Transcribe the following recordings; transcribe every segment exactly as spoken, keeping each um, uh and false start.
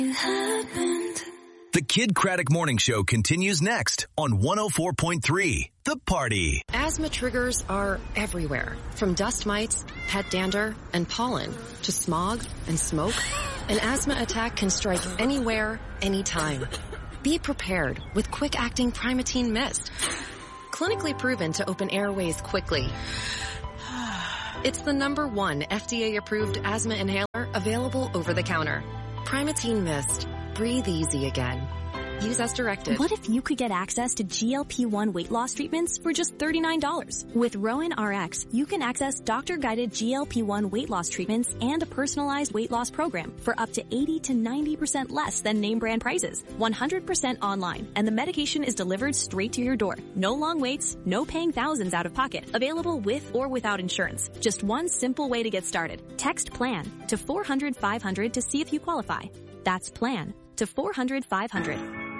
It happened. The Kid Craddock Morning Show continues next on one oh four point three The Party. Asthma triggers are everywhere, from dust mites, pet dander, and pollen to smog and smoke. An asthma attack can strike anywhere, anytime. Be prepared with quick-acting Primatene Mist. Clinically proven to open airways quickly. It's the number one F D A-approved asthma inhaler available over the counter. Primatene Mist. Breathe easy again. Use as directed. What if you could get access to G L P one weight loss treatments for just thirty-nine dollars? With Rowan R X, you can access doctor-guided G L P one weight loss treatments and a personalized weight loss program for up to eighty to ninety percent less than name brand prices. one hundred percent online, and the medication is delivered straight to your door. No long waits, no paying thousands out of pocket. Available with or without insurance. Just one simple way to get started. Text PLAN to four hundred five hundred to see if you qualify. That's PLAN to four hundred five hundred.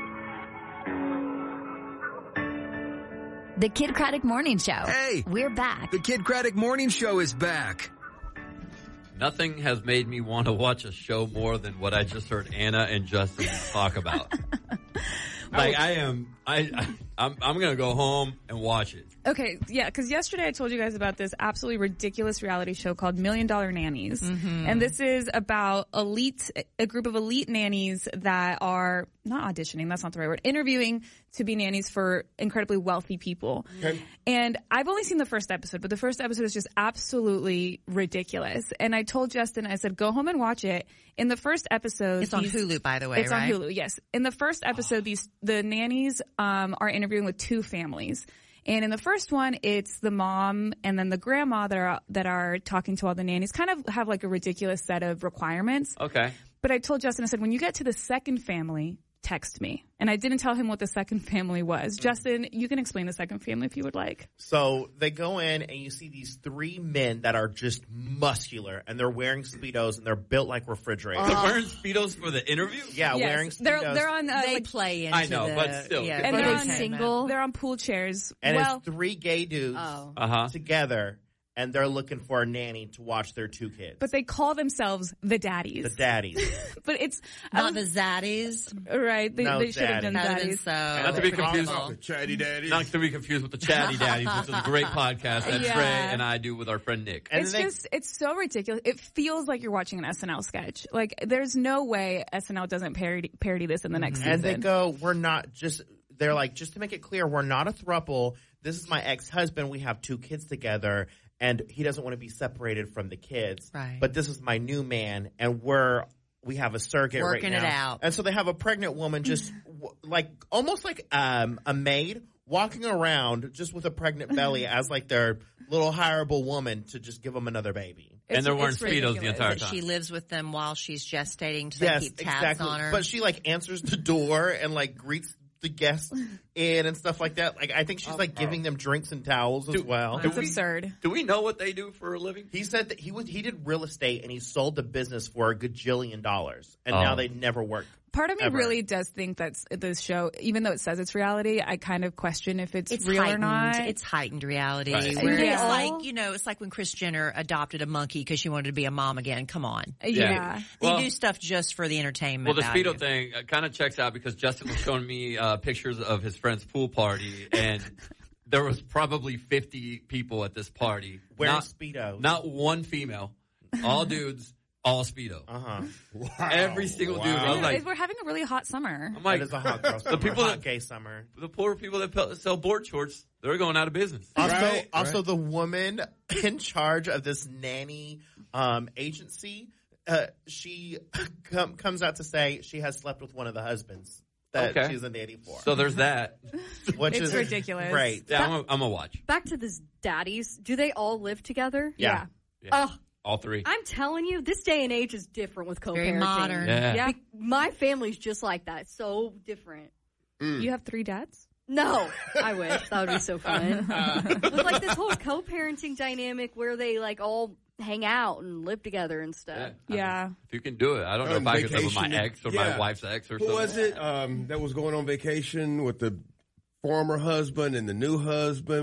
The Kid Craddock Morning Show. Hey! We're back. The Kid Craddock Morning Show is back. Nothing has made me want to watch a show more than what I just heard Anna and Justin talk about. Like, I am, I, I I'm, I'm going to go home and watch it. Okay, yeah, because yesterday I told you guys about this absolutely ridiculous reality show called Million Dollar Nannies. Mm-hmm. And this is about elite, a group of elite nannies that are not auditioning, that's not the right word, interviewing to be nannies for incredibly wealthy people. Okay. And I've only seen the first episode, but the first episode is just absolutely ridiculous. And I told Justin, I said, go home and watch it. In the first episode... It's on these, Hulu, by the way, it's right? It's on Hulu, yes. In the first episode, oh. these the nannies um are interviewing with two families. And in the first one, it's the mom and then the grandma that are that are talking to all the nannies, kind of have like a ridiculous set of requirements. Okay. But I told Justin, I said, when you get to the second family, text me. And I didn't tell him what the second family was. Mm-hmm. Justin, you can explain the second family if you would like. So they go in and you see these three men that are just muscular and they're wearing Speedos and they're built like refrigerators. They're wearing Speedos for the interview? Yeah, yes. wearing Speedos. They're, they're on, uh, they like, play into I know, the, but still. Yeah, and they're on single. They're on pool chairs. And well, it's three gay dudes oh. uh-huh. together. And they're looking for a nanny to watch their two kids. But they call themselves the daddies. The daddies. But it's... Not was, the zaddies. Right. They, no, they should have done zaddies. So not to be confused the chatty daddies. Not to be confused with the Chatty Daddies, which is a great podcast that yeah. Trey and I do with our friend Nick. And it's they, just, it's so ridiculous. It feels like you're watching an S N L sketch. Like, there's no way S N L doesn't parody, parody this in the next and season. And they go, we're not just... They're like, just to make it clear, we're not a throuple. This is my ex-husband. We have two kids together. And he doesn't want to be separated from the kids. Right. But this is my new man, and we're we have a surrogate working right now. it out. And so they have a pregnant woman just w- like almost like um, a maid walking around just with a pregnant belly as like their little hireable woman to just give them another baby. And it's, they're wearing Speedos ridiculous. the entire time. She lives with them while she's gestating, so yes, they keep tabs exactly. on her. But she like answers the door and like greets the guests in and stuff like that. Like I think she's like giving them drinks and towels as do, well. It's absurd. Do we know what they do for a living? He said that he was he did real estate and he sold the business for a gajillion dollars, and oh. now they never work. Part of me ever. really does think that this show, even though it says it's reality, I kind of question if it's, it's real heightened. or not. It's heightened reality. Right. Where Yeah. it's like, you know, it's like when Kris Jenner adopted a monkey because she wanted to be a mom again. Come on. Yeah. yeah. They well, do stuff just for the entertainment Well, the value. Speedo thing uh, kind of checks out because Justin was showing me uh, pictures of his friend's pool party, and there was probably fifty people at this party. Wearing not, Speedos. Not one female. All dudes. All Speedo. Uh-huh. Wow. Every single wow. dude. I was like, we're having a really hot summer. I'm like, it is a hot girl summer. The people hot that, gay summer. The poor people that pe- sell board shorts, they're going out of business. Also, right, also right. the woman in charge of this nanny um, agency, uh, she com- comes out to say she has slept with one of the husbands that okay. she's a nanny for. So there's that. Which it's is ridiculous. Great. Yeah, I'm going to watch. Back to this daddies. Do they all live together? Yeah. Yeah. Oh. All three. I'm telling you, this day and age is different with co-parenting. Very modern. Yeah. yeah. Be- my family's just like that. So different. Mm. You have three dads? No. I wish. That would be so fun. But like this whole co-parenting dynamic where they like all hang out and live together and stuff. Yeah. Yeah. I mean, if you can do it. I don't know On if I could live with vacation. my ex or Yeah. my wife's ex or Who something. was it um, that was going on vacation with the former husband and the new husband? Was it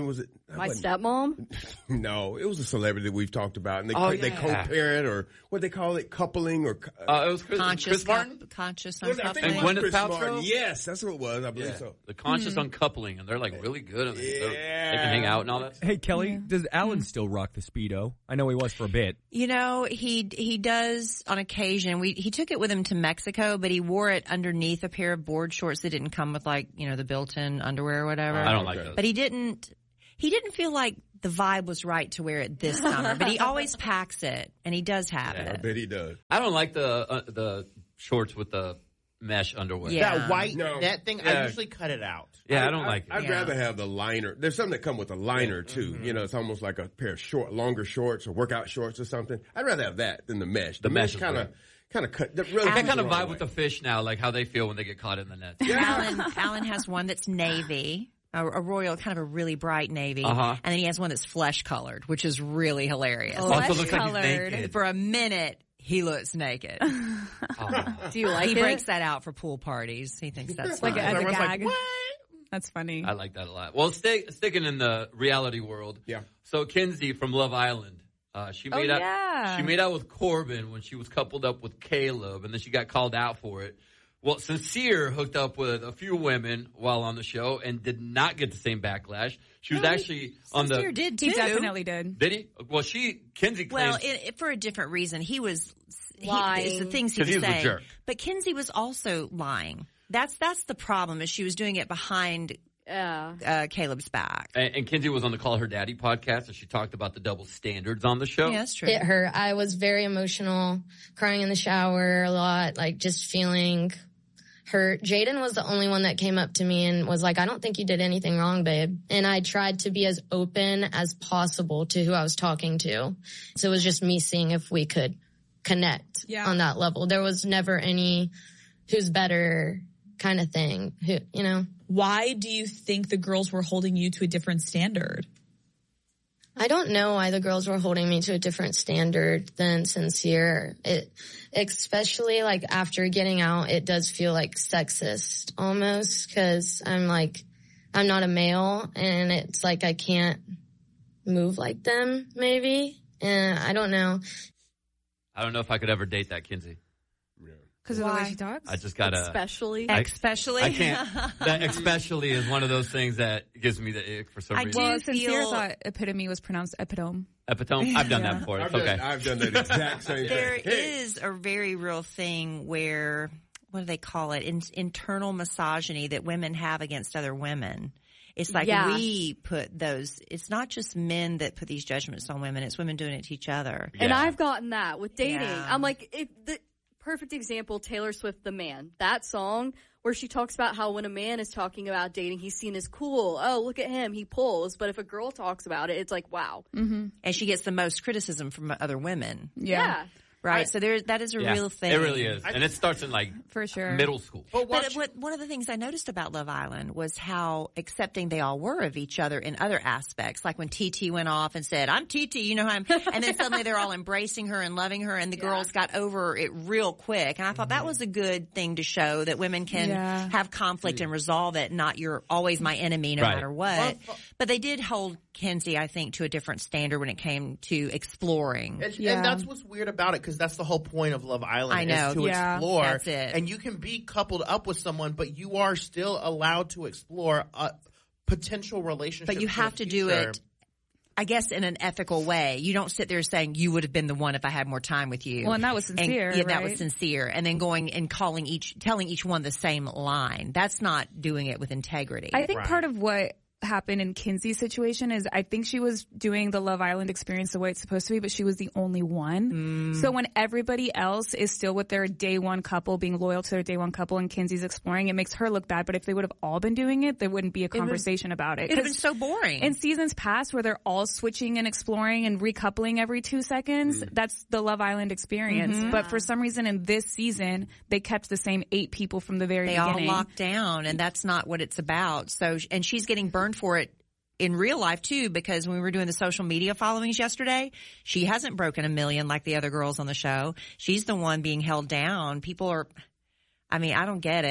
My stepmom? No, it was a celebrity that we've talked about, and they Oh, they yeah. co-parent or what they call it, coupling or. Uh, it was Chris, Conscious, Chris Martin. conscious Well, I think it And was Gwyneth Chris Paltrow? Martin. Yes, that's what it was. I believe Yeah. so. The conscious Mm-hmm. uncoupling, and they're like really good. At it. They're- Yeah. They can hang out and all that. Hey, Kelly, does Alan still rock the Speedo? I know he was for a bit. You know, he he does on occasion. We he took it with him to Mexico, but he wore it underneath a pair of board shorts that didn't come with like you know the built-in underwear or whatever. I don't like those. But he didn't. He didn't feel like the vibe was right to wear it this summer. But he always packs it, and he does have I it. bet he does. I don't like the uh, the shorts with the mesh underwear. Yeah. That white No. net thing, Yeah. I usually cut it out. Yeah, I don't like it. I'd Yeah. rather have the liner. There's some that come with a liner too. You know, it's almost like a pair of short, longer shorts or workout shorts or something. I'd rather have that than the mesh. The, The mesh mesh is kind of, great. kind of cut. That really I goes kind the of wrong vibe with way. the fish now, like how they feel when they get caught in the net. Alan Alan has one that's navy. A, a royal, kind of a really bright navy, Uh-huh. and then he has one that's flesh colored, which is really hilarious. Oh, Also looks like he's Flesh-colored. naked. For a minute, he looks naked. Oh. Do you like he it? breaks that out for pool parties. He thinks that's Like fun. as a Everyone's like, gag. what? That's funny. I like that a lot. Well, stay, sticking in the reality world. Yeah. So Kinsey from Love Island, uh, she Oh, made out. yeah. She made out with Corbin when she was coupled up with Caleb, and then she got called out for it. Well, Sincere hooked up with a few women while on the show and did not get the same backlash. She was actually on the. Sincere did too. He definitely did. Did he? Well, she Kinsey claims. Well, it, it- for a different reason. He was he, Lying. it's the things he 'Cause was, he was a saying. jerk. But Kinsey was also lying. That's that's the problem. Is she was doing it behind Yeah. uh, Caleb's back. and, and Kinsey was on the Call Her Daddy podcast, and she talked about the double standards on the show. Yeah, that's true. It hurt. I was very emotional, crying in the shower a lot, like just feeling hurt. Jaden was the only one that came up to me and was like, I don't think you did anything wrong, babe. And I tried to be as open as possible to who I was talking to. So it was just me seeing if we could connect Yeah. on that level. There was never any who's better kind of thing, who, you know. Why do you think the girls were holding you to a different standard? I don't know why the girls were holding me to a different standard than Sincere. It, especially like after getting out, it does feel like sexist almost because I'm like, I'm not a male and it's like I can't move like them maybe. And I don't know. I don't know if I could ever date that Kinsey. Because of the way Why? she talks? I just gotta. Especially. I- Especially. I can't. That especially is one of those things that gives me the ick for some I reason. do Well, Sincere feel- thought epitome was pronounced epitome. Epitome. I've done Yeah. that before. It's I've okay. done, I've done that exact same There thing. Hey. is a very real thing where, what do they call it? In, internal misogyny that women have against other women. It's like Yeah. we put those, it's not just men that put these judgments on women, it's women doing it to each other. And Yeah. I've gotten that with dating. Yeah. I'm like, if the perfect example, Taylor Swift, The Man. That song where she talks about how when a man is talking about dating, he's seen as cool. Oh, look at him. He pulls. But if a girl talks about it, it's like, wow. Mm-hmm. And she gets the most criticism from other women. Yeah. Right. I- so there, that is a Yeah, real thing. It really is. And it starts in like For sure. middle school. But But watch, what, one of the things I noticed about Love Island was how accepting they all were of each other in other aspects. Like when T T went off and said, I'm T T, you know how I'm, and then suddenly they're all embracing her and loving her and the girls got over it real quick. And I thought that was a good thing to show that women can Yeah. have conflict and resolve it, not you're always my enemy no Right. matter what. But they did hold Kinsey, I think, to a different standard when it came to exploring. And, Yeah. and that's what's weird about it because that's the whole point of Love Island I know. is to Yeah. explore. That's it. And you can be coupled up with someone, but you are still allowed to explore a potential relationship. But you for have the to do future. it, I guess, in an ethical way. You don't sit there saying you would have been the one if I had more time with you. Well, and that was Sincere, And, yeah, that was right? sincere. And then going and calling each, telling each one the same line. That's not doing it with integrity. I think Right. part of what happened in Kinsey's situation is I think she was doing the Love Island experience the way it's supposed to be, but she was the only one. Mm. So when everybody else is still with their day one couple, being loyal to their day one couple, and Kinsey's exploring, it makes her look bad. But if they would have all been doing it, there wouldn't be a conversation about it. It would have been 'Cause so boring. in seasons past where they're all switching and exploring and recoupling every two seconds, that's the Love Island experience. Mm-hmm. But for some reason in this season, they kept the same eight people from the very they all beginning. locked down, and that's not what it's about. So, and she's getting burned for it in real life too, because when we were doing the social media followings yesterday, she hasn't broken a million like the other girls on the show. She's the one being held down. People are, I mean, I don't get it.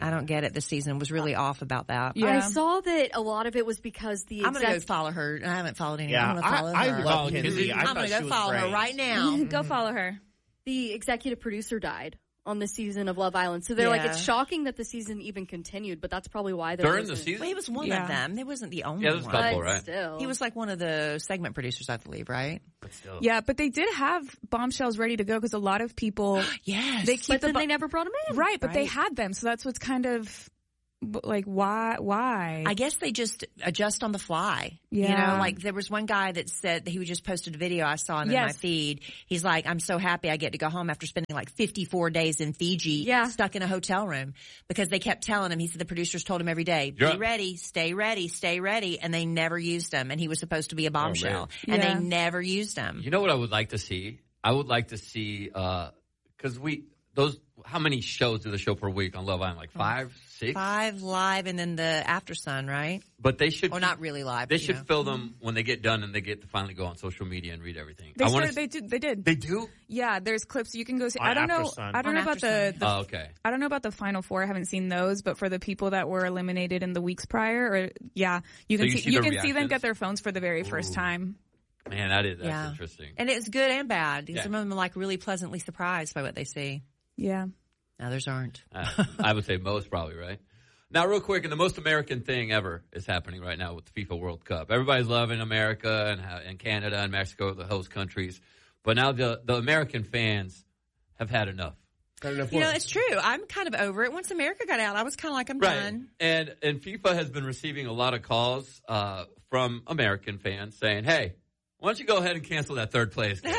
I don't get it. This season was really off about that. I saw that a lot of it was because the I'm going to exec- go follow her. I haven't followed anyone. Yeah, I'm going to follow I, her. I love Kinsey. I I'm thought going to she go was follow her great. right now. Go follow her. the executive producer died on this season of Love Island. So they're like, Yeah. it's shocking that the season even continued, but that's probably why there During the wasn't- season? Well, he was one Yeah. of them. He wasn't the only Yeah, there's a one. couple, But right? still. He was like one of the segment producers, I believe, right? But still. Yeah, but they did have bombshells ready to go because a lot of people, Yes. they keep But the then bo- they never brought him in. right, but they Right. had them, so that's what's kind of like why why I guess they just adjust on the fly. You Yeah. know, like there was one guy that said that he just posted a video. I saw him in my Yes. feed. He's like, I'm so happy I get to go home after spending like fifty-four days in Fiji, Yeah. stuck in a hotel room, because they kept telling him, he said the producers told him every day, be Yeah. ready, stay ready, stay ready. And they never used him. And he was supposed to be a bombshell. man. and Yeah. they never used him. You know what I would like to see? I would like to see, uh, cause we, those, how many shows do the show per week on Love Island? Like five, six? Five live and then the After Sun, right? But they should, Or not really live. they but, you should know. fill them when they get done and they get to finally go on social media and read everything. they I wanna started, they did they did They do? yeah there's clips you can go see. On I don't know Aftersun. I don't On know about the, Aftersun. the Oh, okay. I don't know about the final four. I haven't seen those, but for the people that were eliminated in the weeks prior, or yeah, you So can you see, see you the can see them reactions? get their phones for the very first Ooh. time. Man, that is, that's Yeah. interesting. And it's good and bad. Yeah. Some of them are like really pleasantly surprised by what they see. Yeah. Others aren't. Uh, I would say most probably, right? Now, real quick, and the most American thing ever is happening right now with the FIFA World Cup. Everybody's loving America and, how- and Canada and Mexico, the host countries. But now the, the American fans have had enough. Got enough You know, work. it's true. I'm kind of over it. Once America got out, I was kind of like, I'm Right. done. And, and FIFA has been receiving a lot of calls uh, from American fans saying, hey, why don't you go ahead and cancel that third place game?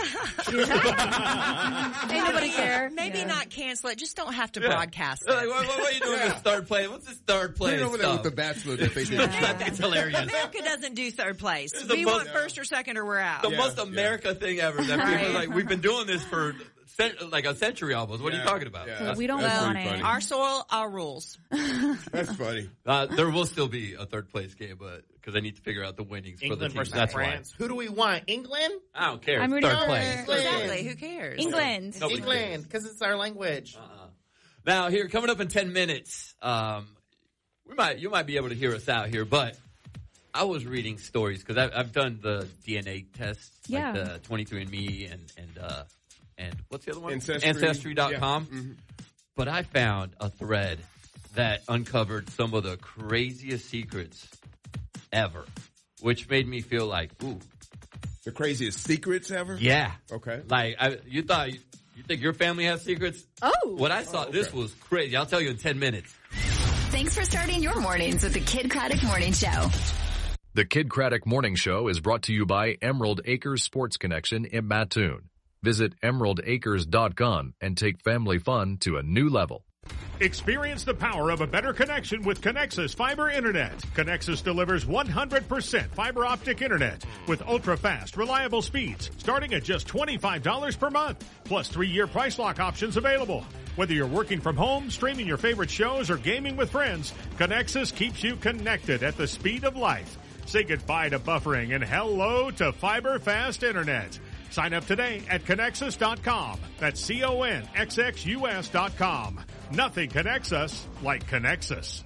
Ain't nobody care. Maybe Yeah. not cancel it. Just don't have to Yeah. broadcast They're it. like, what, what, what are you doing this third place? What's this third place Get over there stuff? with the bachelor that they do. That's hilarious. America doesn't do third place. This is the We most- want first or second or we're out. The Yeah, most yeah. America thing ever. That people are like, we've been doing this for cent- like a century almost. What are you Yeah, talking about? yeah. That's- we don't that's want pretty it. funny. Our soil, our rules. That's funny. Uh, there will still be a third place game, but because I need to figure out the winnings for the England team. versus That's France. Who do we want? England? why I don't care. I'm It's rooting third for place. England. Exactly. Who cares? England. Nobody England, cares. because it's our language. Uh-uh. Now, here coming up in ten minutes, um, we might you might be able to hear us out here, but I was reading stories because I've, I've done the D N A tests, Yeah. like the twenty-three and me and and uh, and what's the other one? Ancestry. Ancestry dot com. Yeah. Mhm. But I found a thread that uncovered some of the craziest secrets ever, which made me feel like, ooh, The craziest secrets ever? yeah. Okay. Like, I, you thought, you, you think your family has secrets? Oh. What I saw, this was crazy. I'll tell you in ten minutes. Thanks for starting your mornings with the Kid Craddock Morning Show. The Kid Craddock Morning Show is brought to you by Emerald Acres Sports Connection in Mattoon. Visit emerald acres dot com and take family fun to a new level. Experience the power of a better connection with Connexus Fiber Internet. Connexus delivers one hundred percent fiber optic internet with ultra-fast, reliable speeds starting at just twenty-five dollars per month, plus three-year price lock options available. Whether you're working from home, streaming your favorite shows, or gaming with friends, Connexus keeps you connected at the speed of light. Say goodbye to buffering and hello to fiber fast internet. Sign up today at Connexus dot com. That's C O N X X U S dot com. Nothing connects us like Connexus.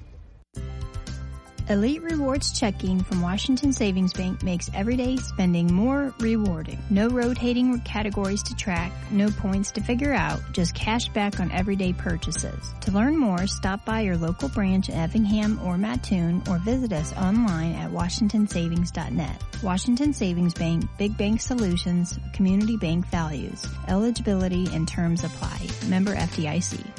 Elite Rewards Checking from Washington Savings Bank makes everyday spending more rewarding. No rotating categories to track, no points to figure out, just cash back on everyday purchases. To learn more, stop by your local branch in Effingham or Mattoon or visit us online at washington savings dot net. Washington Savings Bank, Big Bank Solutions, Community Bank Values. Eligibility and terms apply. Member F D I C.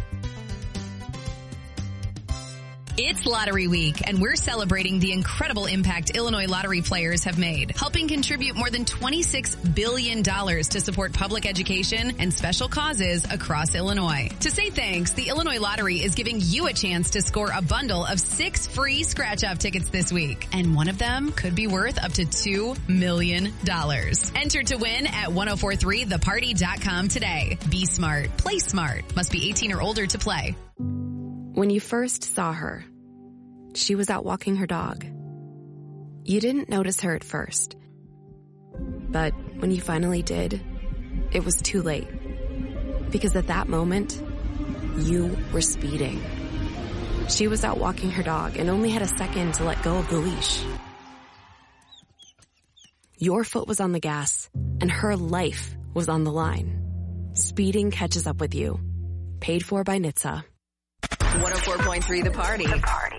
It's Lottery Week, and we're celebrating the incredible impact Illinois lottery players have made, helping contribute more than twenty-six billion dollars to support public education and special causes across Illinois. To say thanks, the Illinois Lottery is giving you a chance to score a bundle of six free scratch-off tickets this week, and one of them could be worth up to two million dollars. Enter to win at ten forty-three the party dot com today. Be smart. Play smart. Must be eighteen or older to play. When you first saw her, she was out walking her dog. You didn't notice her at first. But when you finally did, it was too late. Because at that moment, you were speeding. She was out walking her dog and only had a second to let go of the leash. Your foot was on the gas, and her life was on the line. Speeding catches up with you. Paid for by N H T S A. one oh four point three The Party. The Party.